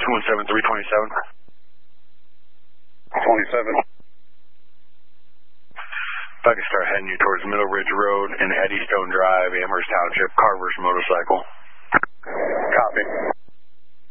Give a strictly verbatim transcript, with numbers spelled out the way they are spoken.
two one seven, three twenty-seven. twenty-seven. If I can start heading you towards Middle Ridge Road and Eddystone Drive, Amherst Township, Carver's motorcycle. Copy.